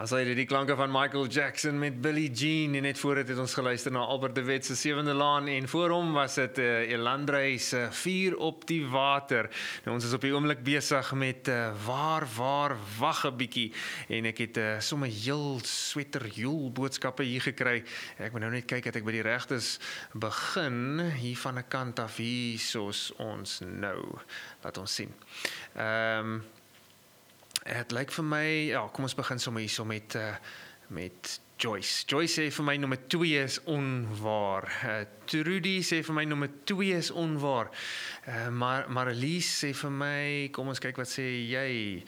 As hy die klanke van Michael Jackson met Billie Jean en net voor het ons geluister na Albert de Wet se Sewende Laan en voor hom was dit Elandrey se Vuur op die Water. Nou, ons is op die oomblik besig met waar wag 'n bietjie en ek het sommer heel sweterjoel boodskappe hier gekry. Ek moet nou net kyk dat ek by die regtes begin hier van 'n kant af hier soos ons nou. Laat ons sien. Het lyk vir my, ja, kom ons begin sommer hierso met Joyce. Joyce sê vir my nommer 2 is onwaar. Trudy sê vir my nommer 2 is onwaar. Marlies sê vir my, kom ons kyk wat sê jy.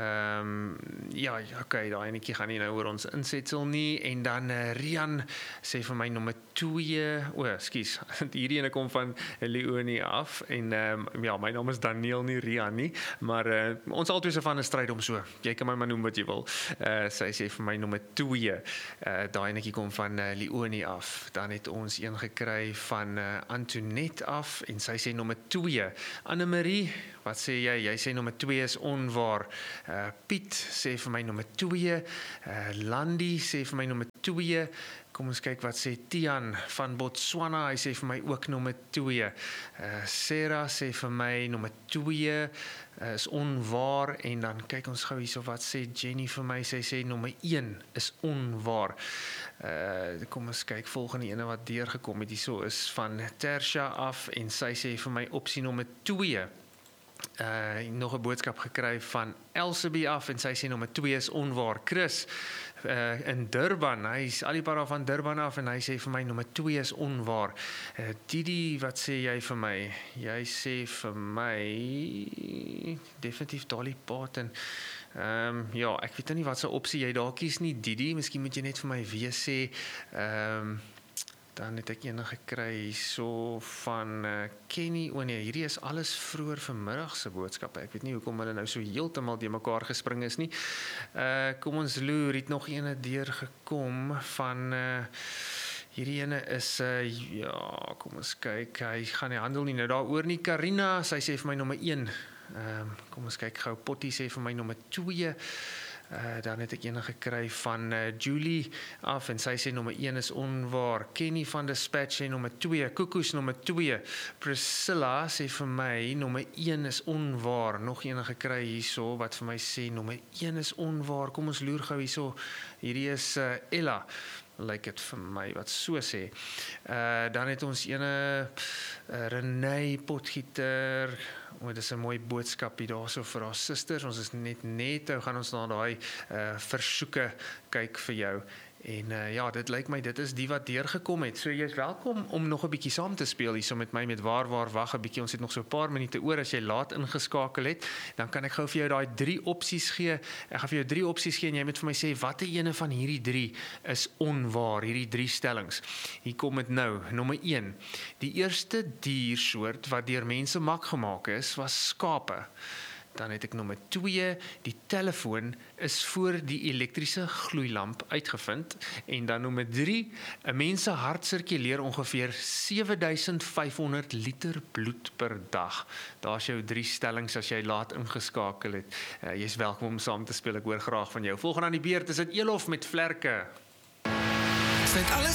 Ja, okay, daai enetjie gaan nie nou oor ons insetsel nie. En dan Rian sê vir my nommer 2. Ekskuus. Hierdie ene kom van Leonie af en ja, my naam is Daniel nie Rian nie, maar ons albei se van 'n stryd om so. Jy kan my maar noem wat jy wil. Sy sê vir my nommer 2. Daai enetjie kom van Leonie af. Dan het ons een gekry van Antoinette af en sy sê nommer 2. Annemarie, wat sê jy? Jy sê nommer 2 is onwaar. Piet sê vir my nommer 2. Landy sê vir my nommer 2. Kom ons kyk wat sê Tian van Botswana. Hy sê vir my ook nommer 2. Sarah sê vir my nommer 2 is onwaar. En dan kyk ons gou hierso wat sê Jenny vir my. Sy sê nommer 1 is onwaar. Kom ons kyk volgende ene wat deurgekom het hierso is van Tersha af en sy sê vir my opsie nommer 2. Nog 'n boodskap gekry van Elsabie af en sy sê nommer 2 is onwaar. Chris in Durban, hy is al die pad van Durban af en hy sê vir my nommer 2 is onwaar. Didi, wat sê jy vir my? Jy sê vir my definitief Dolly Parton. Ja, ek weet nie wat se opsie jy daar kies nie, Didi, miskien moet jy net vir my weer sê. Dan het ek ene gekry so van Kenny. Nee, hierdie is alles vroeër vanmiddag se boodskappe. Ek weet nie hoekom hulle nou so heeltemal de mekaar gespring is nie. Kom ons loer, het nog ene deurgekom van hierdie ene is ja, kom ons kyk. Hy gaan nie handel nie nou daaroor nie. Karina, sy sê vir my nommer 1. Kom ons kyk gou. Potty sê vir my nommer 2. Dan het ek ene gekry van Julie af en sy sê nommer 1 is onwaar. Kenny van Dispatch sê nommer 2. Koekoes nommer 2. Priscilla sê vir my nommer 1 is onwaar. Nog ene gekry hierso wat vir my sê nommer 1 is onwaar. Kom ons loer gou hierso. Hierdie is Ella. Lyk dit vir my wat so sê. Dan het ons ene Renee Potgieter. Dit is 'n mooi boodskap hier daarso vir haar susters. Ons is net nou gaan ons na daai versoeke kyk vir jou. En ja, dit lyk my dit is die wat deurgekom het. So jy is welkom om nog 'n bietjie saam te speel hierso met my met waar wag 'n bietjie. Ons het nog so 'n paar minute oor as jy laat ingeskakel het. Dan kan ek gou vir jou daai 3 opsies gee. Ek gaan vir jou 3 opsies gee en jy moet vir my sê watter ene van hierdie 3 is onwaar, hierdie 3 stellings. Hier kom dit nou. Nommer 1. Die eerste diersoort wat deur mense mak gemaak is, was skape. Dan het ek nommer 2, die telefoon is voor die elektriese gloeilamp uitgevind. En dan nommer 3, 'n mens se hart sirkuleer ongeveer 7500 liter bloed per dag. Daar's jou 3 stellings as jy laat ingeskakel het. Jy's welkom om saam te speel, ek hoor graag van jou. Volgende aan die beurt is dit Elof met Vlerke. Sluit alles